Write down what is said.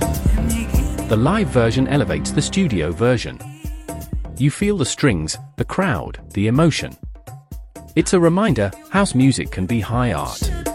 The live version elevates the studio version. You feel the strings, the crowd, the emotion. It's a reminder, house music can be high art.